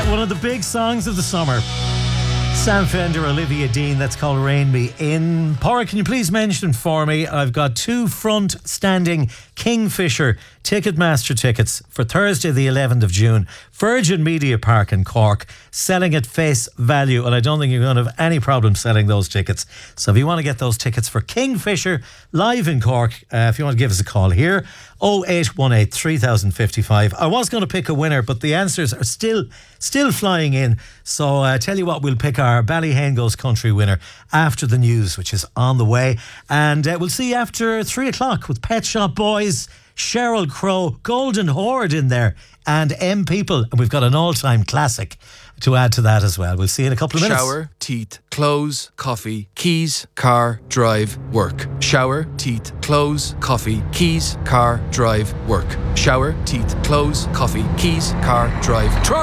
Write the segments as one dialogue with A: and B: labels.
A: One of the big songs of the summer. Sam Fender, Olivia Dean, that's called Rain Me In. Pádraig, can you please mention for me, I've got 2 front-standing Kingfisher Ticketmaster tickets for Thursday the 11th of June. Virgin Media Park in Cork, selling at face value, and I don't think you're going to have any problem selling those tickets. So if you want to get those tickets for Kingfisher live in Cork, if you want to give us a call here, 0818 3055. I was going to pick a winner, but the answers are still flying in. So I tell you what, we'll pick our Ballyhane Goes Country winner after the news, which is on the way. And we'll see you after 3 o'clock with Pet Shop Boys, Sheryl Crow, Golden Horde in there, and M People. And we've got an all-time classic to add to that as well. We'll see you in a couple of minutes.
B: Shower, teeth, clothes, coffee, keys, car, drive, work. Shower, teeth, clothes, coffee, keys, car, drive, work. Shower, teeth, clothes, coffee, keys, car, drive, truck.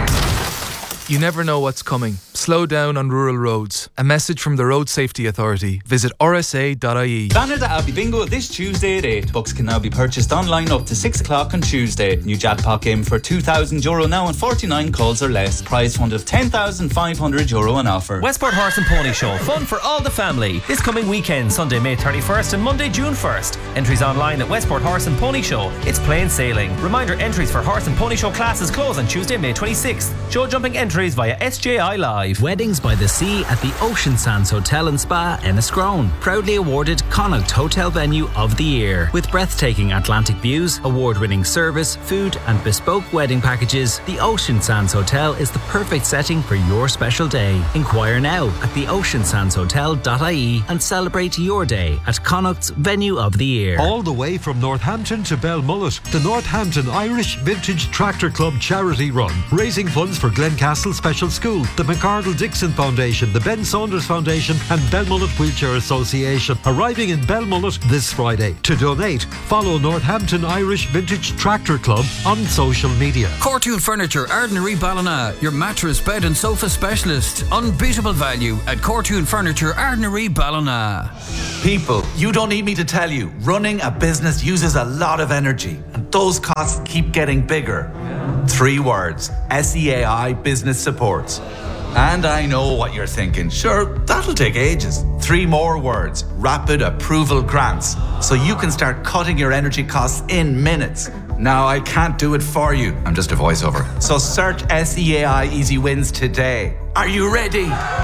B: You never know what's coming. Slow down on rural roads. A message from the Road Safety Authority. Visit rsa.ie.
C: Banner the Abbey Bingo this Tuesday at 8. Books can now be purchased online up to 6 o'clock on Tuesday. New jackpot game for €2,000 now and 49 calls or less. Prize fund of €10,500 on offer.
D: Westport Horse and Pony Show. Fun for all the family. This coming weekend, Sunday, May 31st and Monday, June 1st. Entries online at Westport Horse and Pony Show. It's plain sailing. Reminder, entries for Horse and Pony Show classes close on Tuesday, May 26th. Show jumping entries via SJI Live.
E: Weddings by the Sea at the Ocean Sands Hotel and Spa, Enniscrone. Proudly awarded Connacht Hotel Venue of the Year. With breathtaking Atlantic views, award-winning service, food and bespoke wedding packages, the Ocean Sands Hotel is the perfect setting for your special day. Inquire now at theoceansandshotel.ie and celebrate your day at Connacht's Venue of the Year.
F: All the way from Northampton to Belmullet, the Northampton Irish Vintage Tractor Club charity run, raising funds for Glencastle Special School, the McArdle Dixon Foundation, the Ben Saunders Foundation and Belmullet Wheelchair Association. Arriving in Belmullet this Friday. To donate, follow Northampton Irish Vintage Tractor Club on social media.
G: Cortoon Furniture, Ardnary Ballina, your mattress, bed and sofa specialist. Unbeatable value at Cortoon Furniture, Ardnary Ballina.
H: People, you don't need me to tell you, running a business uses a lot of energy and those costs keep getting bigger. 3 words, SEAI Business Supports. And I know what you're thinking. Sure, that'll take ages. 3 more words, Rapid Approval Grants. So you can start cutting your energy costs in minutes. Now, I can't do it for you. I'm just a voiceover. So search SEAI Easy Wins today. Are you ready?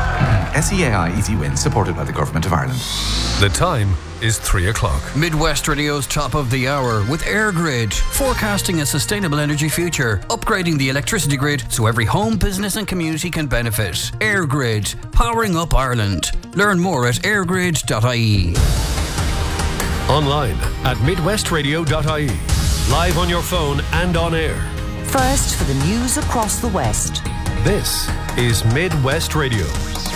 H: SEAI Easy Wins, supported by the Government of Ireland.
I: The time is 3 o'clock.
G: Midwest Radio's top of the hour with AirGrid, forecasting a sustainable energy future, upgrading the electricity grid so every home, business and community can benefit. AirGrid, powering up Ireland. Learn more at airgrid.ie.
I: Online at midwestradio.ie. Live on your phone and on air.
J: First for the news across the West.
I: This is Midwest Radio.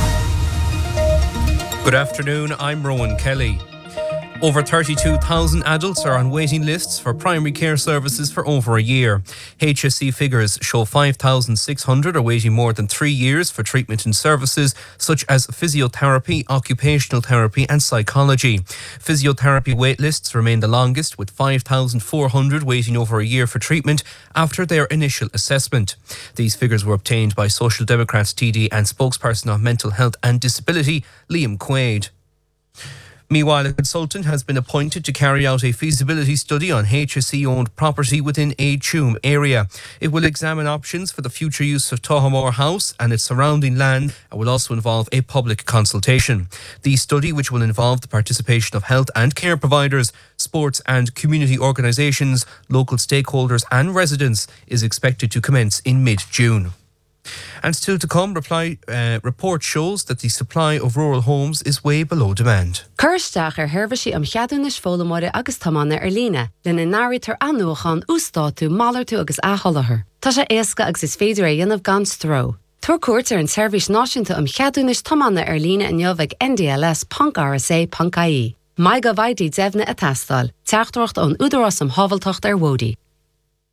K: Good afternoon, I'm Rowan Kelly. Over 32,000 adults are on waiting lists for primary care services for over a year. HSE figures show 5,600 are waiting more than 3 years for treatment and services such as physiotherapy, occupational therapy and psychology. Physiotherapy wait lists remain the longest, with 5,400 waiting over a year for treatment after their initial assessment. These figures were obtained by Social Democrats TD and spokesperson on mental health and disability, Liam Quaid. Meanwhile, a consultant has been appointed to carry out a feasibility study on HSE-owned property within Tuam area. It will examine options for the future use of Tohamore House and its surrounding land and will also involve a public consultation. The study, which will involve the participation of health and care providers, sports and community organisations, local stakeholders and residents, is expected to commence in mid-June. And still to come, report shows that the supply of rural homes is way below demand.
L: Kirsteach hervisi cheadúnis fólamóide agus tamána líne, lena náritar anúchan ústátu málartu agus áhallathair. Tá sé éasca agus is féidir dhéanamh gan stró. Tuair cuairt an seirbhís náisiúnta cheadúnis tamána líne an jobhag ndls.rsa.ie. Mai go bhaidí devna a tastal, teachtrocht an údarás am havaltocht Wodi.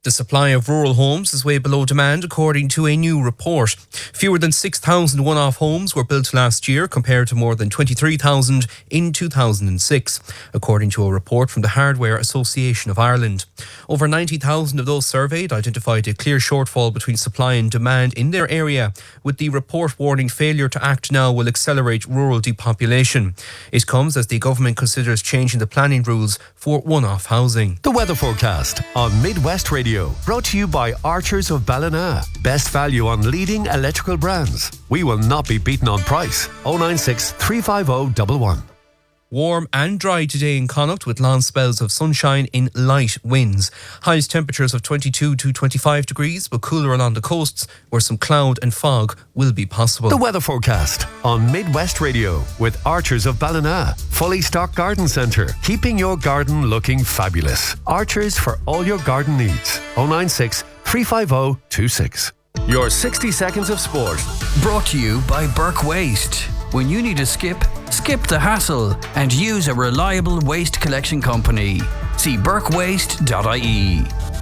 K: The supply of rural homes is way below demand, according to a new report. Fewer than 6,000 one-off homes were built last year, compared to more than 23,000 in 2006, according to a report from the Hardware Association of Ireland. Over 90,000 of those surveyed identified a clear shortfall between supply and demand in their area, with the report warning failure to act now will accelerate rural depopulation. It comes as the government considers changing the planning rules for one-off housing.
I: The weather forecast on Midwest Radio, brought to you by Archers of Ballina. Best value on leading electrical brands. We will not be beaten on price. 096 350 111.
K: Warm and dry today in Connacht, with long spells of sunshine in light winds. Highest temperatures of 22 to 25 degrees, but cooler along the coasts where some cloud and fog will be possible.
I: The weather forecast on Midwest Radio with Archers of Ballina. Fully stocked garden centre, keeping your garden looking fabulous. Archers for all your garden needs. 096 350 26. Your 60 seconds of sport.
G: Brought to you by Burke Waste. When you need a skip the hassle and use a reliable waste collection company. See burkewaste.ie.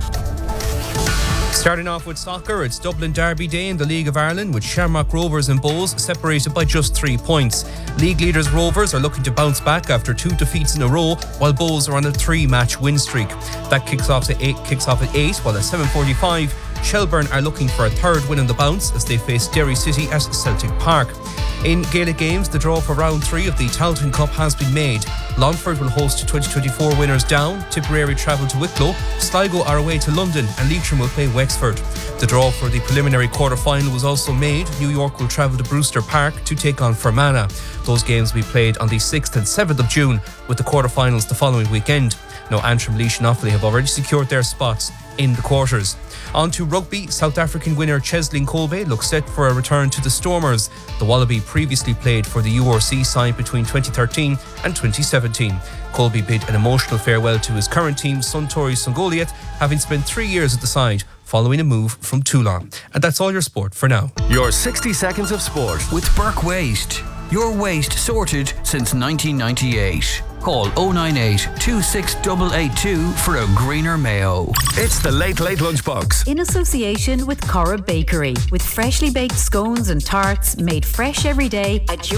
K: Starting off with soccer, it's Dublin Derby Day in the League of Ireland, with Shamrock Rovers and Bohs separated by just 3 points. League leaders Rovers are looking to bounce back after 2 defeats in a row, while Bohs are on a 3-match win streak. That kicks off at 8, while at 7:45, Shelburne are looking for a third win on the bounce as they face Derry City at Celtic Park. In Gaelic games, the draw for round 3 of the Tailteann Cup has been made. Longford will host 2024 winners Down, Tipperary travel to Wicklow, Sligo are away to London, and Leitrim will play Wexford. The draw for the preliminary quarter-final was also made. New York will travel to Brewster Park to take on Fermanagh. Those games will be played on the 6th and 7th of June, with the quarter-finals the following weekend. Now, Antrim, Laois and Offaly have already secured their spots in the quarters. On to rugby, South African winner Cheslin Kolbe looks set for a return to the Stormers. The Wallaby previously played for the URC side between 2013 and 2017. Kolbe bid an emotional farewell to his current team, Suntory Songoliath, having spent 3 years at the side following a move from Toulon. And that's all your sport for now.
I: Your 60 seconds of sport
G: with Burke Waste. Your waste sorted since 1998. Call 098 26882 for a greener Mayo.
I: It's the Late Lunchbox.
M: In association with Cora Bakery, with freshly baked scones and tarts made fresh every day at